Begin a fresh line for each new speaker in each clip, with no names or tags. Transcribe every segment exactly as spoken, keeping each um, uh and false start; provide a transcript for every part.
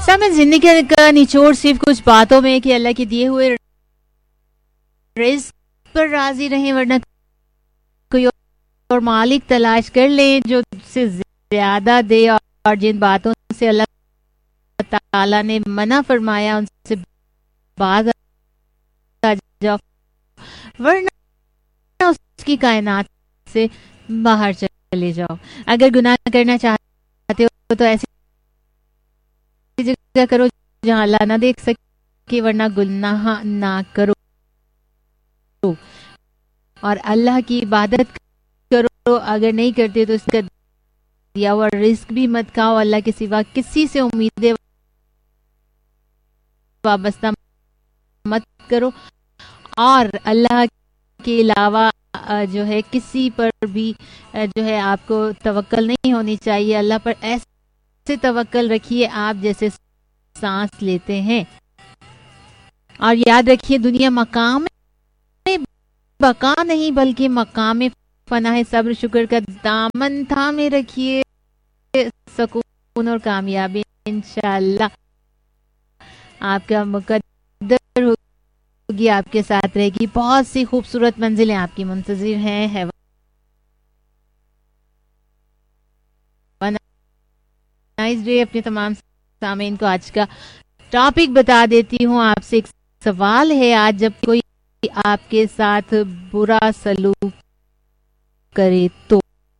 سامنے زندگی کا نچوڑ صرف کچھ باتوں میں کہ اللہ کے دیے ہوئے رزق پر راضی رہیں، ورنہ کوئی اور مالک تلاش کر لیں جو سے زیادہ دے، اور جن باتوں سے اللہ تعالیٰ نے منع فرمایا ان سے باز آ جاؤ، ورنہ اس کی کائنات سے باہر چلے جاؤ۔ اگر گناہ کرنا چاہتے ہو تو ایسی جگہ کرو جہاں اللہ نہ دیکھ سکے، ورنہ گناہ نہ کرو اور اللہ کی عبادت کرو۔ اگر نہیں کرتے تو اس کا دیا ہوا رزق بھی مت کھاؤ، اللہ کے سوا کسی سے امیدیں وابستہ مت کرو، اور اللہ کے علاوہ جو ہے کسی پر بھی جو ہے آپ کو توکل نہیں ہونی چاہیے۔ اللہ پر ایسے توکل رکھیے آپ جیسے سانس لیتے ہیں، اور یاد رکھیے دنیا مقام بقا نہیں بلکہ مقام فنا ہے۔ صبر شکر کا دامن تھامے رکھیے، سکون اور کامیابی انشاءاللہ آپ کا مقدر ہوگی، آپ کے ساتھ رہے گی۔ بہت سی خوبصورت منزلیں آپ کی منتظر ہیں۔ Nice day. اپنے تمام سامعین کو آج کا ٹاپک بتا دیتی ہوں۔ آپ سے ایک سوال ہے آج، جب کوئی آپ کے ساتھ برا سلوک کرے تو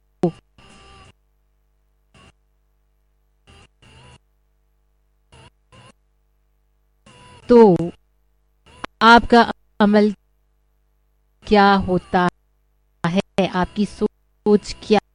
تو آپ کا عمل کیا ہوتا ہے؟ آپ کی سوچ کیا